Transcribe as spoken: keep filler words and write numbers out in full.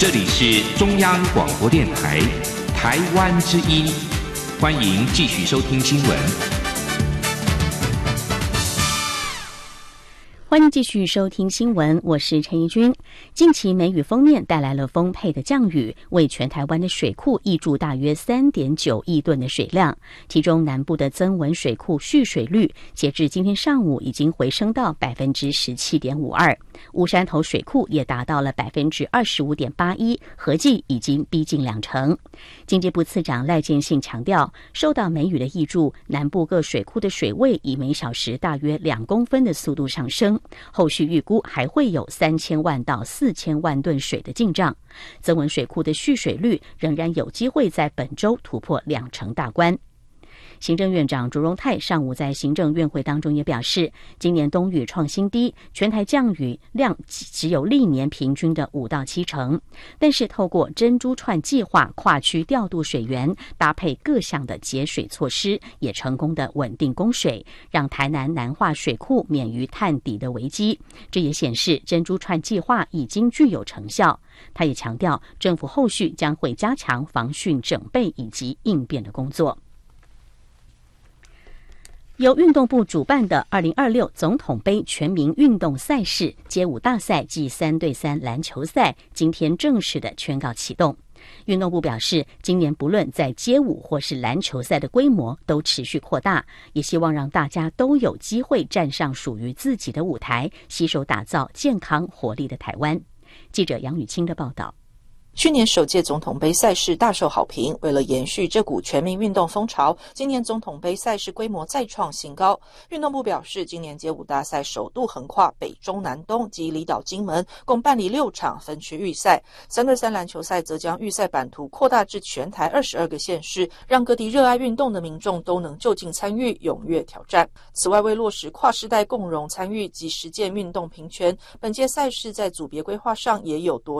这里是中央广播电台台湾之音，欢迎继续收听新闻。 欢迎继续收听新闻，我是陈怡君。近期梅雨锋面带来了丰沛的降雨，为全台湾的水库挹注大约 三点九亿吨的水量。其中南部的曾文水库蓄水率截至今天上午已经回升到 百分之十七点五二， 乌山头水库也达到了 百分之二十五点八一， 合计已经逼近两成。经济部次长赖建信强调，受到梅雨的挹注，南部各水库的水位以每小时大约两公分的速度上升，后续预估还会有三千万到四千万吨水的进账。曾文水库的蓄水率仍然有机会在本周突破两成大关。行政院长卓荣泰上午在行政院会当中也表示，今年冬雨创新低，全台降雨量只有历年平均的五到七成，但是透过珍珠串计划跨区调度水源，搭配各项的节水措施，也成功的稳定供水，让台南南化水库免于探底的危机。这也显示珍珠串计划已经具有成效。他也强调，政府后续将会加强防汛整备以及应变的工作。由运动部主办的二零二六总统杯全民运动赛事街舞大赛暨三对三篮球赛今天正式的宣告启动。运动部表示，今年不论在街舞或是篮球赛的规模都持续扩大，也希望让大家都有机会站上属于自己的舞台，携手打造健康活力的台湾。记者杨雨清的报道。 去年首届总统杯赛事大受好评，为了延续这股全民运动风潮，今年总统杯赛事规模再创新高。运动部表示，今年街舞大赛首度横跨北中南东及离岛金门，共办理六场分区预赛。三对三篮球赛则将预赛版图扩大至全台二十二个县市，让各地热爱运动的民众都能就近参与，踊跃挑战。此外，为落实跨世代共融参与及实践运动平权，本届赛事在组别规划上也有多